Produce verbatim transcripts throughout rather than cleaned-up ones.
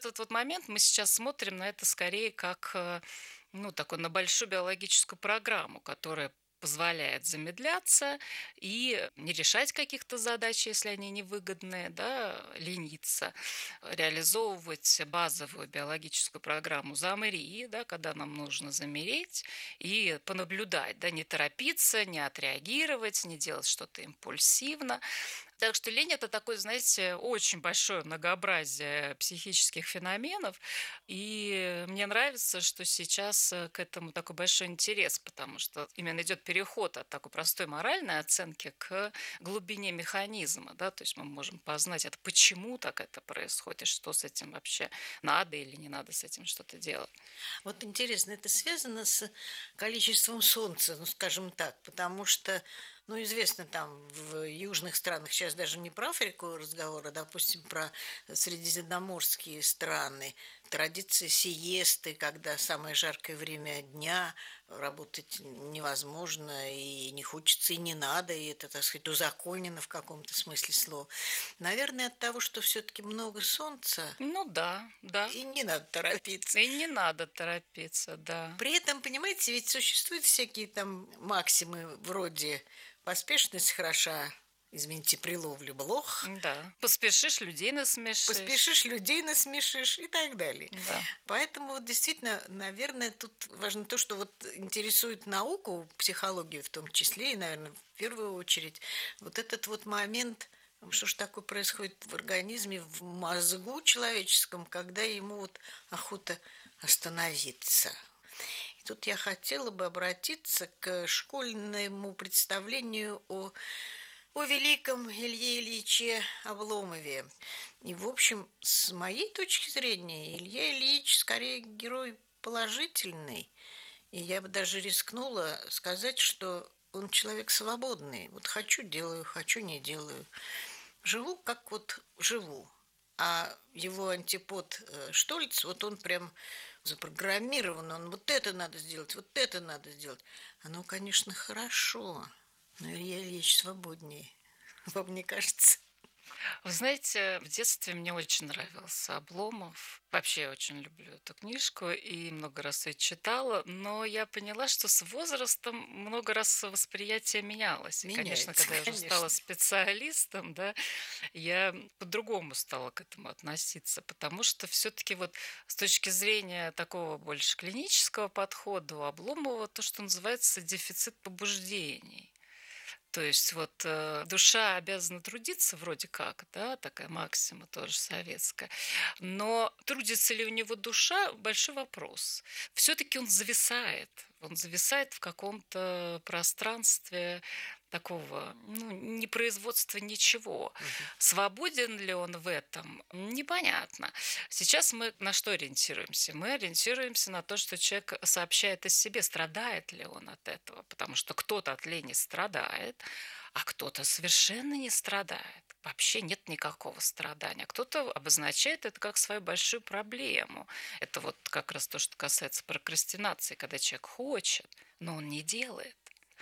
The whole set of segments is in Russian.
этот вот момент мы сейчас смотрим на это скорее как, э, ну, такой на большую биологическую программу, которая позволяет замедляться и не решать каких-то задач, если они невыгодные, да, лениться, реализовывать базовую биологическую программу «замри», да, когда нам нужно замереть и понаблюдать, да, не торопиться, не отреагировать, не делать что-то импульсивно. Так что лень- это такое, знаете, очень большое многообразие психических феноменов. И мне нравится, что сейчас э, к этому такой большой интерес, потому что именно идет переход от такой простой моральной оценки к глубине механизма. Да? То есть мы можем познать, это почему так это происходит, и что с этим вообще надо или не надо с этим что-то делать. Вот интересно, это связано с количеством солнца, ну, скажем так, потому что, ну, известно там в южных странах, сейчас даже не про Африку разговор, а, допустим, про средиземноморские страны, традиция сиесты, когда самое жаркое время дня, работать невозможно, и не хочется, и не надо, и это, так сказать, узаконено в каком-то смысле слова. Наверное, от того, что все-таки много солнца, Ну да, да. и не надо торопиться. И не надо торопиться, да. При этом, понимаете, ведь существуют всякие там максимы вроде «поспешность хороша», извините, при ловле блох, Да. Поспешишь, людей насмешишь. «поспешишь, людей насмешишь» и так далее. Да. Поэтому вот действительно, наверное, тут важно то, что вот интересует науку, психологию в том числе, и, наверное, в первую очередь, вот этот вот момент, что ж такое происходит в организме, в мозгу человеческом, когда ему вот охота остановиться. И тут я хотела бы обратиться к школьному представлению о, о великом Илье Ильиче Обломове. И, в общем, с моей точки зрения, Илья Ильич скорее герой положительный. И я бы даже рискнула сказать, что он человек свободный. Вот хочу – делаю, хочу – не делаю. Живу, как вот живу. А его антипод э, Штольц, вот он прям запрограммирован, он вот это надо сделать, вот это надо сделать. Оно, конечно, хорошо, но Илья Ильич свободнее. Вам не кажется? Вы знаете, в детстве мне очень нравился Обломов. Вообще я очень люблю эту книжку и много раз ее читала, но я поняла, что с возрастом много раз восприятие менялось. И, конечно, Меняется, когда я уже стала конечно. специалистом, да, я по-другому стала к этому относиться, потому что все-таки вот с точки зрения такого больше клинического подхода у Обломова то, что называется дефицит побуждений. То есть вот э, душа обязана трудиться вроде как, да, такая максима тоже советская. Но трудится ли у него душа – большой вопрос. Все-таки он зависает. Он зависает в каком-то пространстве такого, ну, не производства ничего. Мгм. Свободен ли он в этом? Непонятно. Сейчас мы на что ориентируемся? Мы ориентируемся на то, что человек сообщает о себе, страдает ли он от этого, потому что кто-то от лени страдает, а кто-то совершенно не страдает. Вообще нет никакого страдания. Кто-то обозначает это как свою большую проблему. Это вот как раз то, что касается прокрастинации, когда человек хочет, но он не делает.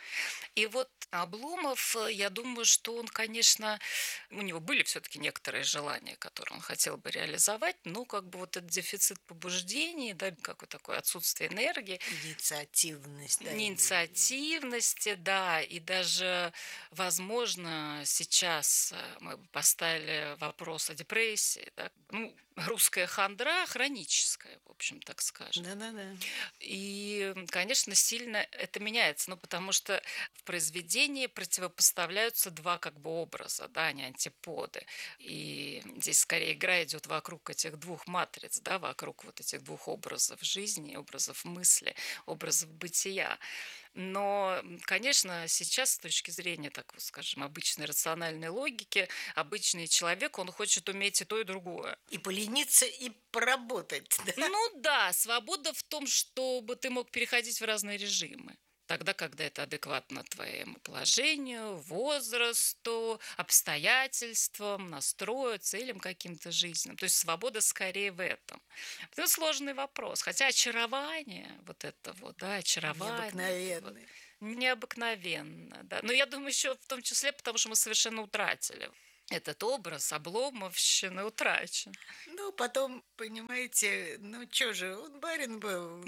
И вот Обломов, э, я думаю, что он, конечно, у него были все-таки некоторые желания, которые он хотел бы реализовать, но как бы вот этот дефицит побуждений, да, какое такое отсутствие энергии, Инициативность, да, и инициативности, да, и даже, возможно, сейчас э, мы бы поставили вопрос о депрессии, да, ну, русская хандра хроническая, в общем, так скажем. да-да-да. И, конечно, сильно это меняется, ну, потому что в произведении противопоставляются два как бы образа, да, они антиподы. И здесь скорее игра идет вокруг этих двух матриц, да, вокруг вот этих двух образов жизни, образов мысли, образов бытия. Но, конечно, сейчас с точки зрения, так вот скажем, обычной рациональной логики, обычный человек, он хочет уметь и то, и другое. И полениться, и поработать, да? Ну да, свобода в том, чтобы ты мог переходить в разные режимы. Тогда, когда это адекватно твоему положению, возрасту, обстоятельствам, настрою, целям каким-то жизненным. То есть свобода скорее в этом. Это сложный вопрос. Хотя очарование, вот это вот, да, очарование, это вот Необыкновенный. необыкновенно, да. Но я думаю, еще в том числе, потому что мы совершенно утратили. этот образ обломовщины утрачен. Ну, потом, понимаете, ну что же, он барин был,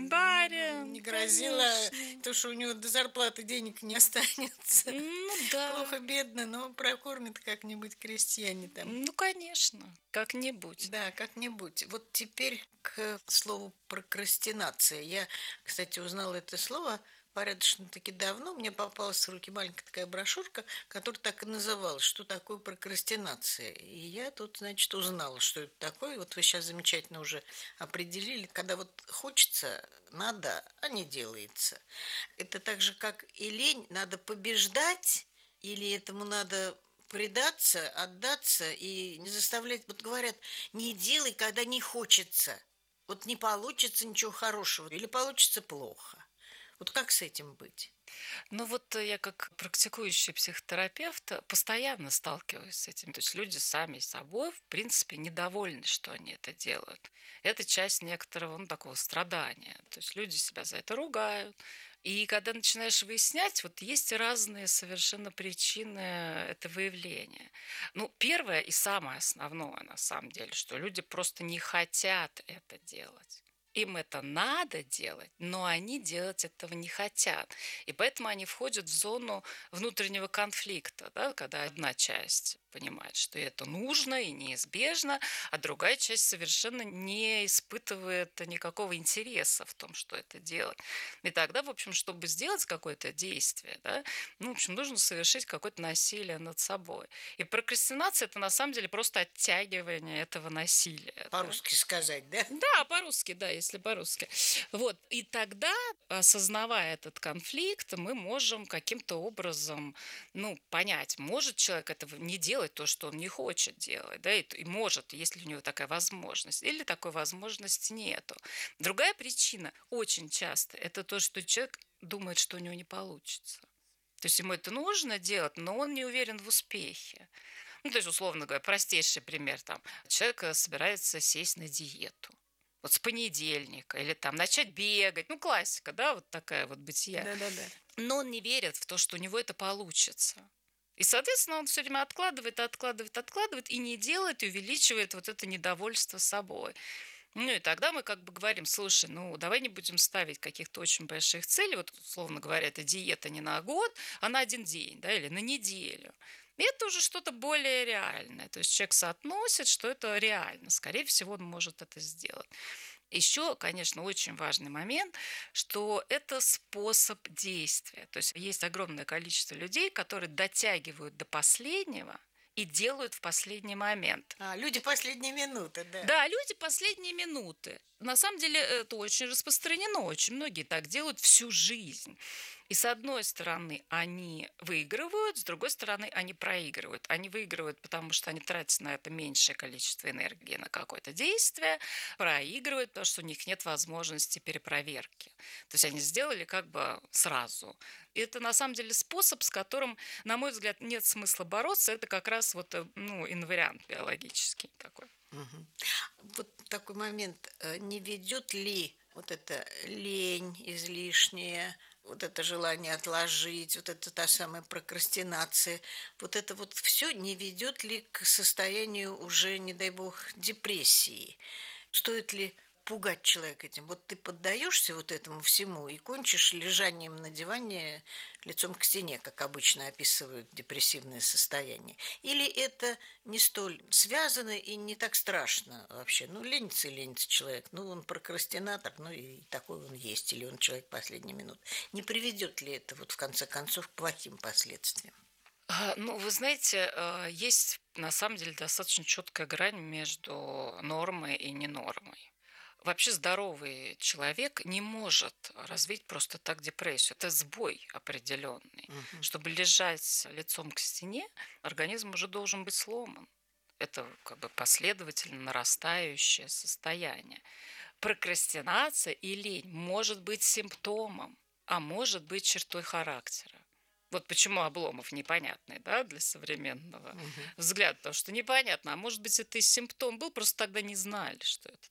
м, Барин, не грозило конечно. то, что у него до зарплаты денег не останется. Ну да, Плохо-бедно, но прокормят как-нибудь крестьяне там. ну конечно, как-нибудь. Да, как-нибудь. Вот теперь к слову прокрастинация. Я, кстати, узнала это слово порядочно-таки давно. Мне попалась в руки маленькая такая брошюрка, которая так и называлась, что такое прокрастинация. И я тут, значит, узнала, что это такое. Вот вы сейчас замечательно уже определили, когда вот хочется, надо, а не делается. Это так же, как и лень, надо побеждать, или этому надо предаться, отдаться и не заставлять. Вот говорят, не делай, когда не хочется. Вот не получится ничего хорошего, или получится плохо. Вот как с этим быть? Ну вот э, я как практикующий психотерапевт э, постоянно сталкиваюсь с этим. То есть люди сами собой, в принципе, недовольны, что они это делают. Это часть некоторого, ну, такого страдания. То есть люди себя за это ругают. И когда начинаешь выяснять, вот есть разные совершенно причины этого явления. Ну, первое и самое основное, на самом деле, что люди просто не хотят это делать. Им это надо делать, но они делать этого не хотят. И поэтому они входят в зону внутреннего конфликта, да, когда одна часть понимает, что это нужно и неизбежно, а другая часть совершенно не испытывает никакого интереса в том, что это делать. И тогда, в общем, чтобы сделать какое-то действие, да, ну, в общем, нужно совершить какое-то насилие над собой. И прокрастинация – это на самом деле просто оттягивание этого насилия. Да? По-русски сказать, да? Да, по-русски, да, если по-русски. Вот. И тогда, осознавая этот конфликт, мы можем каким-то образом, ну, понять, может человек этого не делать то, что он не хочет делать, да, и, и может, если у него такая возможность, или такой возможности нету. Другая причина очень часто это то, что человек думает, что у него не получится. То есть ему это нужно делать, но он не уверен в успехе. Ну, то есть, условно говоря, простейший пример, там, человек э, собирается сесть на диету. Вот с понедельника, или там начать бегать. Ну, классика, да, вот такая вот бытия. Да-да-да. Но он не верит в то, что у него это получится. И, соответственно, он все время откладывает, откладывает, откладывает и не делает, и увеличивает вот это недовольство собой. Ну и тогда мы как бы говорим, слушай, ну давай не будем ставить каких-то очень больших целей, вот условно говоря, это диета не на год, а на один день, да, или на неделю. И это уже что-то более реальное. То есть человек соотносит, что это реально. Скорее всего, он может это сделать. Еще, конечно, очень важный момент, что это способ действия. То есть есть огромное количество людей, которые дотягивают до последнего и делают в последний момент. А, люди последней минуты, да. Да, люди последние минуты. На самом деле это очень распространено, очень многие так делают всю жизнь. И с одной стороны они выигрывают, с другой стороны они проигрывают. Они выигрывают, потому что они тратят на это меньшее количество энергии на какое-то действие, проигрывают, потому что у них нет возможности перепроверки. То есть они сделали как бы сразу. И это на самом деле способ, с которым, на мой взгляд, нет смысла бороться. Это как раз вот, э, ну, инвариант биологический такой. Мгм. Вот такой момент. э, Не ведет ли вот эта лень излишняя, вот это желание отложить, вот это та самая прокрастинация, вот это вот все не ведет ли к состоянию уже, не дай бог, депрессии? Стоит ли пугать человека этим? Вот ты поддаешься вот этому всему и кончишь лежанием на диване лицом к стене, как обычно описывают депрессивное состояние. Или это не столь связано и не так страшно вообще? Ну, ленится и ленится человек. Ну, он прокрастинатор, ну и такой он есть. Или он человек последней минуты. Не приведет ли это вот в конце концов к плохим последствиям? А, Ну, вы знаете, э, есть на самом деле достаточно четкая грань между нормой и ненормой. Вообще здоровый человек не может развить просто так депрессию. Это сбой определенный. Мгм. Чтобы лежать лицом к стене, организм уже должен быть сломан. Это как бы последовательно нарастающее состояние. Прокрастинация и лень может быть симптомом, а может быть чертой характера. Вот почему Обломов непонятный, да, для современного Мгм. взгляда, потому что непонятно, а может быть это и симптом был, просто тогда не знали, что это такое.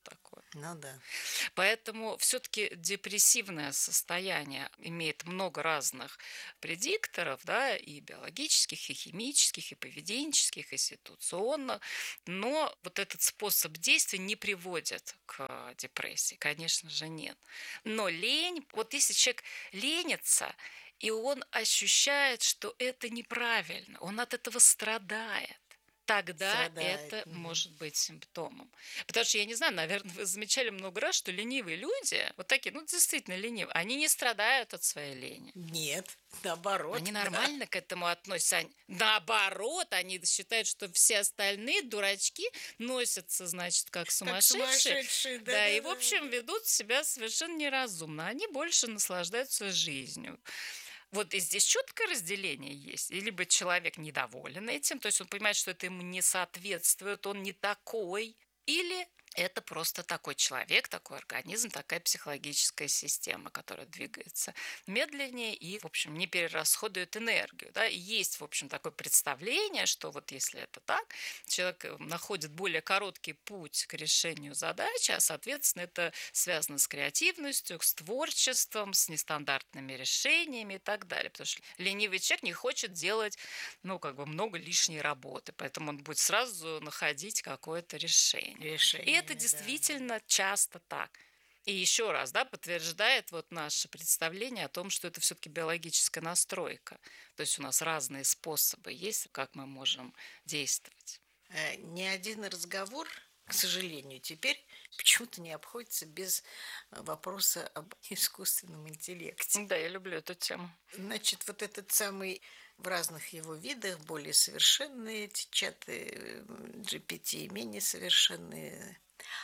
Ну да. Поэтому все-таки депрессивное состояние имеет много разных предикторов, да, и биологических, и химических, и поведенческих, и ситуационных, но вот этот способ действия не приводит к депрессии, конечно же, нет. Но лень, вот если человек ленится, и он ощущает, что это неправильно, он от этого страдает, тогда Страдает. это Мгм. может быть симптомом. Потому что, я не знаю, наверное, вы замечали много раз, что ленивые люди, вот такие, ну, действительно ленивые, они не страдают от своей лени. Нет, Они наоборот, да. нормально к этому относятся. Они- наоборот, они считают, что все остальные дурачки носятся, значит, как Как сумасшедшие, сумасшедшие, да, и, в да-да-да. общем, ведут себя совершенно неразумно. Они больше наслаждаются жизнью. Вот и здесь четкое разделение есть. И либо человек недоволен этим, то есть он понимает, что это ему не соответствует, он не такой, или это просто такой человек, такой организм, такая психологическая система, которая двигается медленнее и, в общем, не перерасходует энергию. Да? И есть, в общем, такое представление, что вот если это так, человек э, находит более короткий путь к решению задачи, а, соответственно, это связано с креативностью, с творчеством, с нестандартными решениями и так далее. Потому что ленивый человек не хочет делать, ну, как бы много лишней работы, поэтому он будет сразу находить какое-то решение. И это Решениями, да. действительно часто так. И еще раз, да, подтверждает вот наше представление о том, что это все-таки биологическая настройка. То есть у нас разные способы есть, как мы можем действовать. Э, Ни один разговор, к сожалению, теперь почему-то не обходится без э, вопроса об искусственном интеллекте. Да, я люблю эту тему. Значит, вот этот самый в разных его видах, более совершенные эти чаты, э, G P T, менее совершенные,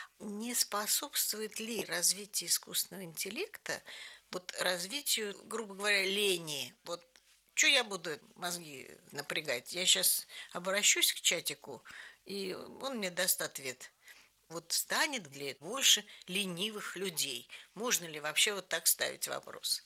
не способствует ли развитие искусственного интеллекта вот развитию, грубо говоря, лени? Вот что я буду мозги напрягать? Я сейчас обращусь к чатику, и он мне даст ответ. Вот станет ли больше ленивых людей? Можно ли вообще вот так ставить вопрос?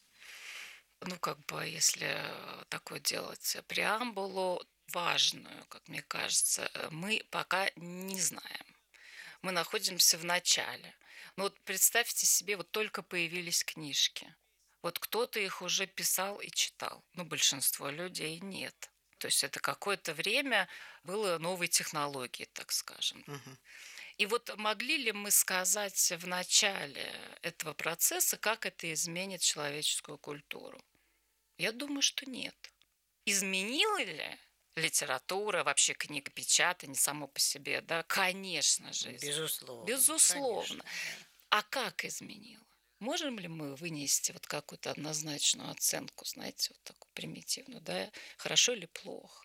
Ну, как бы, если э, такое делать преамбулу важную, как мне кажется, э, мы пока не знаем. Мы находимся в начале. Но вот представьте себе, вот только появились книжки. Вот кто-то их уже писал и читал, но большинство людей нет. То есть это какое-то время было новой технологией, так скажем. Мгм. И вот могли ли мы сказать в начале этого процесса, как это изменит человеческую культуру? Я думаю, что нет. Изменила ли литература, вообще книгопечатание само по себе? Да, конечно же, изменила. Безусловно, Безусловно. конечно, да. А как изменила? Можем ли мы вынести вот какую-то однозначную оценку, знаете, вот такую примитивную, да, хорошо или плохо?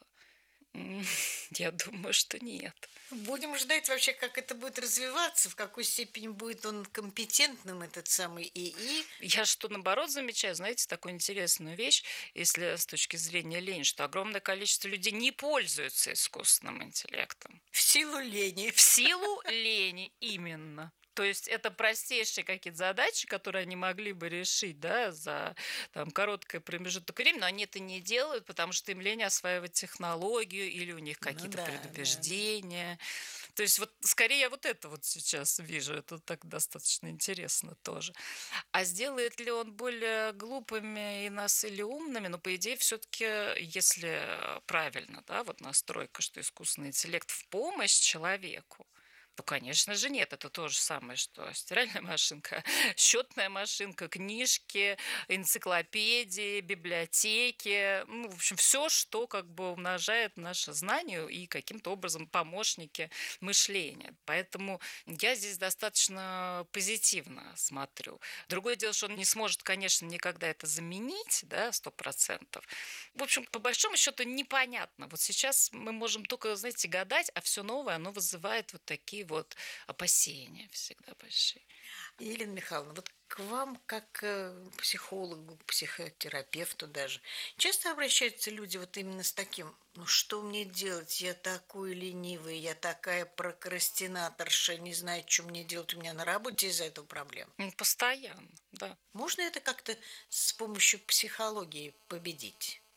М, Я думаю, что нет. Будем ждать вообще, как это будет развиваться, в какой степени будет он компетентным, этот самый И И. Я что, наоборот, замечаю, знаете, такую интересную вещь, если с точки зрения лени, что огромное количество людей не пользуются искусственным интеллектом. В силу лени. В силу лени именно. То есть это простейшие какие-то задачи, которые они могли бы решить, да, за там, короткое промежуток времени, но они это не делают, потому что им лень осваивать технологию или у них Ну какие-то да, да, да. предубеждения. То есть вот скорее я вот это вот сейчас вижу, это так достаточно интересно тоже. А сделает ли он более глупыми и нас или умными? Ну, по идее, все-таки, если э, правильно, да, вот настройка, что искусственный интеллект в помощь человеку, то, конечно же, нет. Это то же самое, что стиральная машинка, счетная машинка, книжки, энциклопедии, библиотеки. Ну, в общем, все, что как бы умножает наше знание и каким-то образом помощники мышления. Поэтому я здесь достаточно позитивно смотрю. Другое дело, что он не сможет, конечно, никогда это заменить, да, сто процентов. В общем, по большому счету непонятно. Вот сейчас мы можем только, знаете, гадать, а все новое, оно вызывает вот такие вот опасения всегда большие. Елена Михайловна, вот к вам, как к психологу, психотерапевту даже, часто обращаются люди вот именно с таким, ну что мне делать, я такой ленивый, я такая прокрастинаторша, не знаю, что мне делать, у меня на работе из-за этого проблем. М, Постоянно, да. Можно это как-то с помощью психологии победить?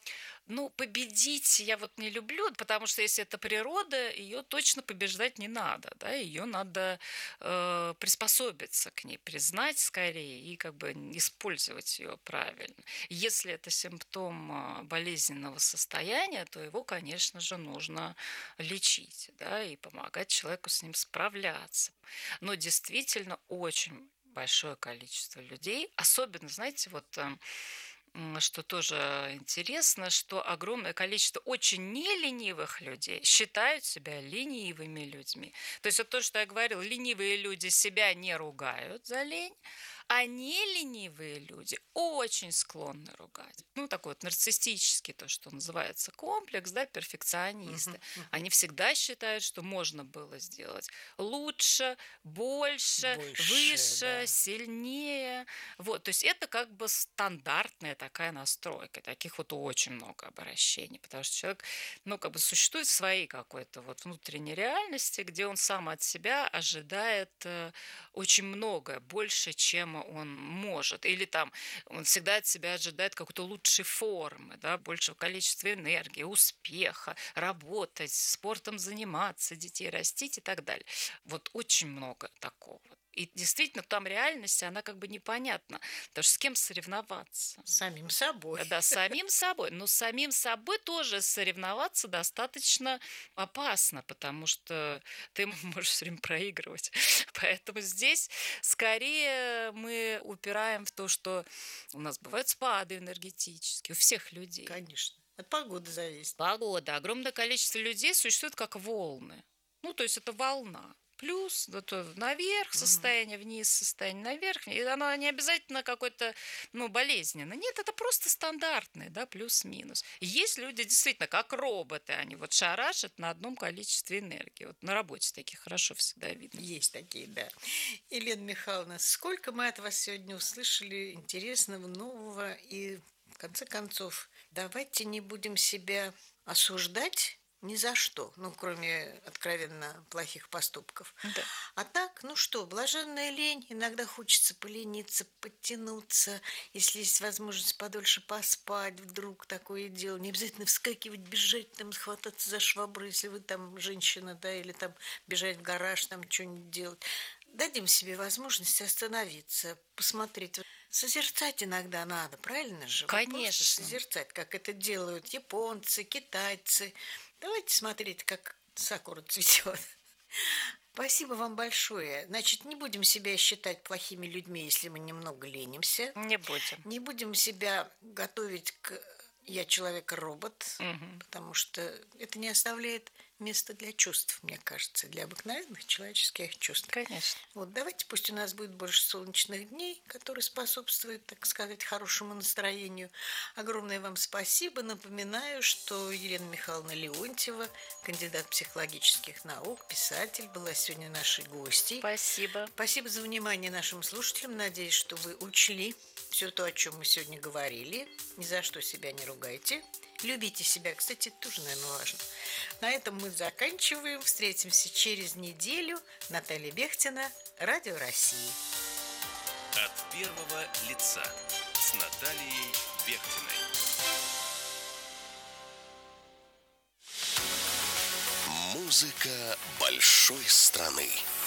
Ну, победить я вот не люблю, потому что если это природа, ее точно побеждать не надо, да, ее надо э, приспособиться к ней, признать скорее и как бы использовать ее правильно. Если это симптом а, болезненного состояния, то его, конечно же, нужно лечить, да, и помогать человеку с ним справляться. Но действительно очень большое количество людей, особенно, знаете, вот э, М, что тоже интересно, что огромное количество очень неленивых людей считают себя ленивыми людьми. То есть вот то, что я говорила, ленивые люди себя не ругают за лень, а неленивые люди очень склонны ругать. Ну, такой вот нарциссический, то, что называется комплекс, да, перфекционисты. Мгм, мгм. Они всегда считают, что можно было сделать лучше, больше, Больше, выше, да. сильнее. Вот, то есть это как бы стандартная такая настройка. Таких вот очень много обращений, потому что человек, ну, как бы существует в своей какой-то вот внутренней реальности, где он сам от себя ожидает э, очень многое, больше, чем он может. Или там он всегда от себя ожидает какой-то лучшей формы, да, большего количества энергии, успеха, работать, спортом заниматься, детей растить и так далее. Вот очень много такого. И действительно, там реальность, она как бы непонятна. Потому что с кем соревноваться? Самим собой. Да, с самим собой. Но с самим собой тоже соревноваться достаточно опасно, потому что ты можешь все время проигрывать. Поэтому здесь скорее мы упираем в то, что у нас бывают спады энергетические, у всех людей. Конечно. От погоды зависит. Погода. Огромное количество людей существует как волны. Ну, то есть это волна. Плюс вот, э, наверх Мгм. состояние, вниз состояние, наверх. И оно не обязательно какое-то, ну, болезненное. Нет, это просто стандартное, да, плюс-минус. И есть люди действительно как роботы, они вот шарашат на одном количестве энергии. Вот на работе таких хорошо всегда видно. Есть такие, да. Елена Михайловна, сколько мы от вас сегодня услышали интересного, нового. И, в конце концов, давайте не будем себя осуждать ни за что, ну, кроме откровенно плохих поступков. Да, А так, ну что, блаженная лень, иногда хочется полениться, подтянуться, если есть возможность подольше поспать, вдруг такое дело. Не обязательно вскакивать, бежать, там, схвататься за швабру, если вы там женщина, да, или там бежать в гараж, там что-нибудь делать. Дадим себе возможность остановиться, посмотреть. Созерцать иногда надо, правильно же? Вот просто конечно. созерцать, как это делают японцы, китайцы. Давайте смотреть, как сакура цветет. Спасибо вам большое. Значит, не будем себя считать плохими людьми, если мы немного ленимся. Не будем. Не будем себя готовить к «я человек-робот», Мгм. потому что это не оставляет места для чувств, мне кажется, для обыкновенных человеческих чувств. Конечно. Вот давайте пусть у нас будет больше солнечных дней, которые способствуют, так сказать, хорошему настроению. Огромное вам спасибо. Напоминаю, что Елена Михайловна Леонтьева, кандидат психологических наук, писатель, была сегодня нашей гостьей. Спасибо. Спасибо за внимание нашим слушателям. Надеюсь, что вы учли все то, о чем мы сегодня говорили. Ни за что себя не ругайте. Любите себя. Кстати, это тоже, наверное, важно. На этом мы заканчиваем. Встретимся через неделю. Наталья Бехтина, Радио России. От первого лица с Натальей Бехтиной. Музыка большой страны.